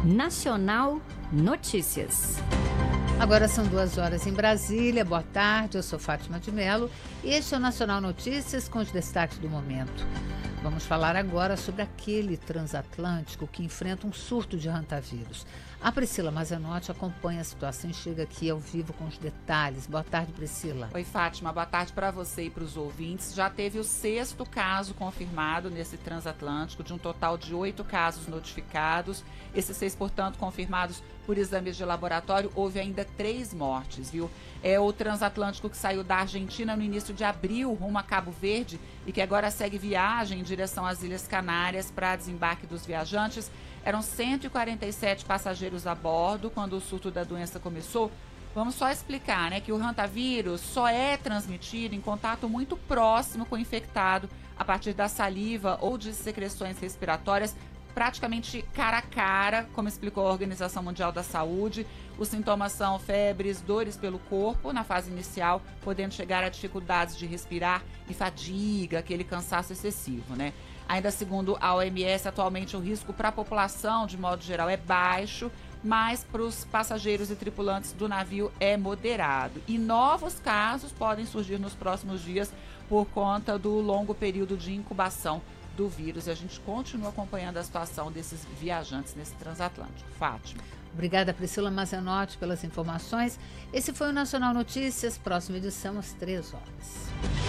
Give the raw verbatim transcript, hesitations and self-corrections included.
Nacional Notícias. Agora são duas horas em Brasília. Boa tarde, eu sou Fátima de Mello e este é o Nacional Notícias com os destaques do momento. Vamos falar agora sobre aquele transatlântico que enfrenta um surto de rantavírus. A Priscila Mazenotti acompanha a situação e chega aqui ao vivo com os detalhes. Boa tarde, Priscila. Oi, Fátima. Boa tarde para você e para os ouvintes. Já teve o sexto caso confirmado nesse transatlântico, de um total de oito casos notificados. Esses seis, portanto, confirmados por exames de laboratório. Houve ainda três mortes, viu? É o transatlântico que saiu da Argentina no início de abril, rumo a Cabo Verde, e que agora segue viagem em direção às Ilhas Canárias para desembarque dos viajantes. Eram cento e quarenta e sete passageiros a bordo quando o surto da doença começou. Vamos só explicar, né, que o rantavírus só é transmitido em contato muito próximo com o infectado, a partir da saliva ou de secreções respiratórias, praticamente cara a cara, como explicou a Organização Mundial da Saúde. Os sintomas são febres, dores pelo corpo na fase inicial, podendo chegar a dificuldades de respirar e fadiga, aquele cansaço excessivo, né? Ainda segundo a O M S, atualmente o risco para a população, de modo geral, é baixo, mas para os passageiros e tripulantes do navio é moderado. E novos casos podem surgir nos próximos dias por conta do longo período de incubação do vírus. E a gente continua acompanhando a situação desses viajantes nesse transatlântico. Fátima. Obrigada, Priscila Mazenotti, pelas informações. Esse foi o Nacional Notícias. Próxima edição às três horas.